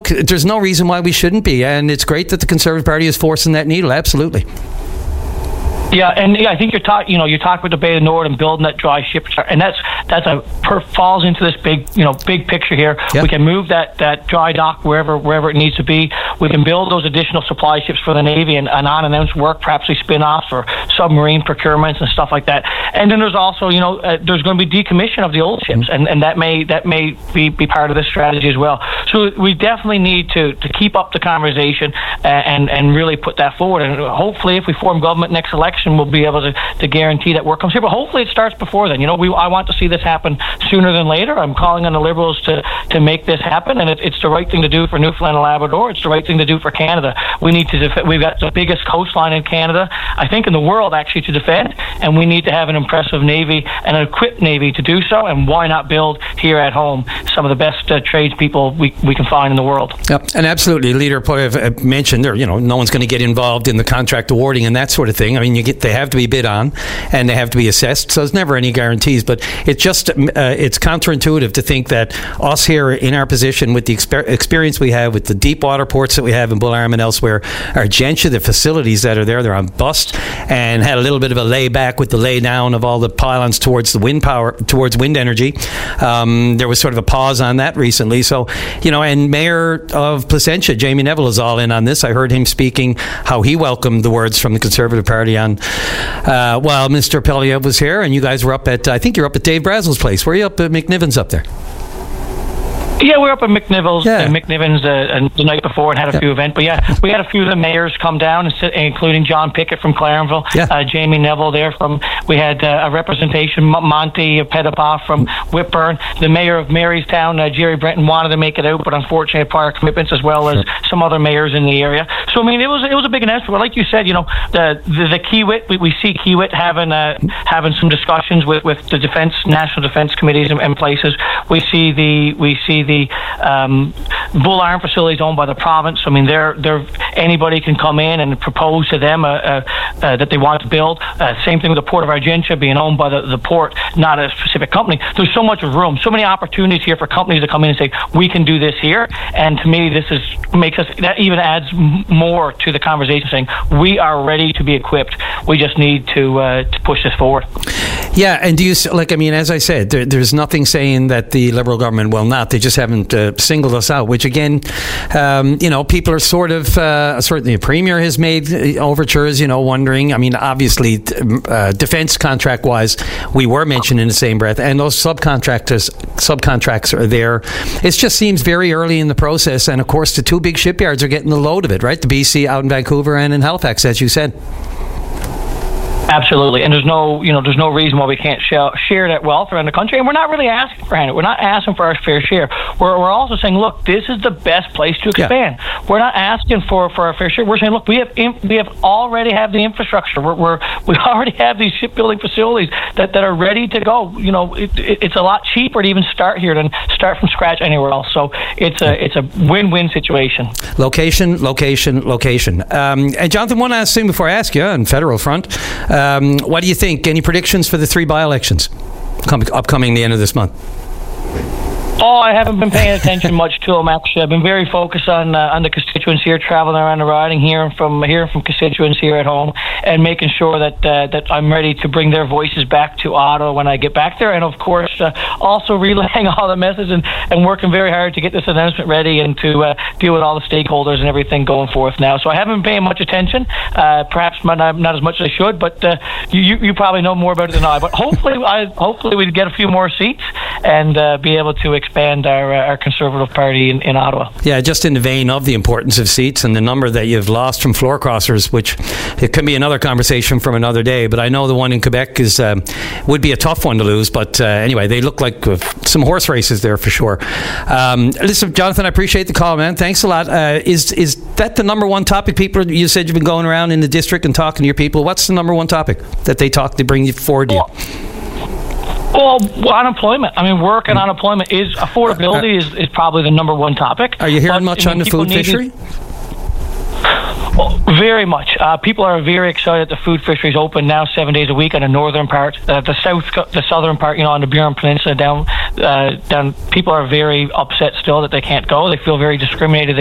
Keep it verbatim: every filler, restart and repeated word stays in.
there's no reason why we shouldn't be, and it's great that the Conservative Party is forcing that needle. Absolutely. Yeah, and yeah, I think you're talking. You know, you're talking about the Bay of Nord and building that dry ship, and that's that's a per, falls into this big, you know, big picture here. Yep. We can move that, that dry dock wherever wherever it needs to be. We can build those additional supply ships for the Navy and, and unannounced work, perhaps we spin offs for submarine procurements and stuff like that. And then there's also, you know, uh, there's going to be decommission of the old ships, mm-hmm. and, and that may that may be, be part of this strategy as well. So we definitely need to, to keep up the conversation uh, and and really put that forward. And hopefully, if we form government next election, we'll be able to, to guarantee that work comes here. But hopefully it starts before then. You know, we I want to see this happen sooner than later. I'm calling on the Liberals to, to make this happen, and it, it's the right thing to do for Newfoundland and Labrador. It's the right thing to do for Canada. We need to def- we've got the biggest coastline in Canada, I think in the world actually, to defend, and we need to have an impressive Navy and an equipped Navy to do so. And why not build here at home some of the best uh, tradespeople we we can find in the world? Yep, and absolutely, Leader Poilievre mentioned there. You know, no one's going to get involved in the contract awarding and that sort of thing. I mean, you get they have to be bid on and they have to be assessed, so there's never any guarantees, but it's just uh, it's counterintuitive to think that us here in our position with the exper- experience we have with the deep water ports that we have in Bull Arm and elsewhere, our Gentia, the facilities that are there, they're on bust, and had a little bit of a lay back with the lay down of all the pylons towards the wind power, towards wind energy. Um, there was sort of a pause on that recently, so you know, and Mayor of Placentia, Jamie Neville, is all in on this. I heard him speaking how he welcomed the words from the Conservative Party on Uh, while Mister Poilievre was here, and you guys were up at, I think you're up at Dave Brazel's place. Were you up at McNiven's up there? Yeah, we were up at McNiven's, yeah. uh, McNiven's uh, the night before and had a yeah. few events. But yeah, we had a few of the mayors come down, including John Pickett from Clarenville, yeah. uh, Jamie Neville there from. We had uh, a representation, Monty Pettipaw from Whitburn, the mayor of Marystown, uh, Jerry Brenton wanted to make it out, but unfortunately had prior commitments, as well as sure. some other mayors in the area. So I mean, it was it was a big announcement. But like you said, you know, the the, the Kiewit, we, we see Kiewit having uh, having some discussions with, with the defense, national defense committees and, and places. We see the we see the um, Bull Arm facilities owned by the province. I mean, they're they're anybody can come in and propose to them uh, uh, uh, that they want to build. Uh, same thing with the Port of Argentia being owned by the, the port, not a specific company. There's so much room, so many opportunities here for companies to come in and say, we can do this here. And to me, this is makes us, that even adds m- more to the conversation, saying we are ready to be equipped. We just need to uh, to push this forward. Yeah, and do you, like, I mean, as I said, there, there's nothing saying that the Liberal government will not. They just haven't uh, singled us out, which again, um, you know, people are sort of, uh, certainly the Premier has made overtures, you know, wondering, I mean, obviously, uh, defence contract-wise, we were mentioned in the same breath, and those subcontractors, subcontracts are there. It just seems very early in the process, and of course, the two big shipyards are getting the load of it, right? The B C out in Vancouver and in Halifax, as you said. Absolutely, and there's no, you know, there's no reason why we can't share, share that wealth around the country. And we're not really asking for it. We're not asking for our fair share. We're we're also saying, look, this is the best place to expand. Yeah. We're not asking for, for our fair share. We're saying, look, we have in, we have already have the infrastructure. We're, we're we already have these shipbuilding facilities that, that are ready to go. You know, it, it, it's a lot cheaper to even start here than start from scratch anywhere else. So it's a it's a win-win situation. Location, location, location. Um, and Jonathan, one last thing before I ask you on federal front. Um, what do you think? Any predictions for the three by-elections coming upcoming the end of this month? Oh, I haven't been paying attention much to them, actually. I've been very focused on uh, on the constituents here, traveling around the riding, hearing from hearing from constituents here at home, and making sure that uh, that I'm ready to bring their voices back to Ottawa when I get back there. And of course, uh, also relaying all the messages and, and working very hard to get this announcement ready and to uh, deal with all the stakeholders and everything going forth now. So I haven't been paying much attention, uh, perhaps not, not as much as I should, but uh, you you probably know more about it than I. But hopefully, I hopefully we get a few more seats and uh, be able to expand our uh, our Conservative Party in, in Ottawa. Yeah, just in the vein of the importance of seats and the number that you've lost from floor crossers, which it can be another conversation from another day, but I know the one in Quebec is um, would be a tough one to lose, but uh, anyway, they look like uh, some horse races there for sure. Um, listen, Jonathan, I appreciate the call, man. Thanks a lot. Uh, is is that the number one topic? People, you said you've been going around in the district and talking to your people. What's the number one topic that they talk to bring you forward to you? Well, unemployment. I mean, work and unemployment is affordability is, is probably the number one topic. Are you hearing but, much I mean, on the food fishery? Well, very much. Uh, people are very excited that the food fishery is open now seven days a week on the northern part, uh, the south, the southern part, you know, on the Burin Peninsula down, uh, down. People are very upset still that they can't go. They feel very discriminated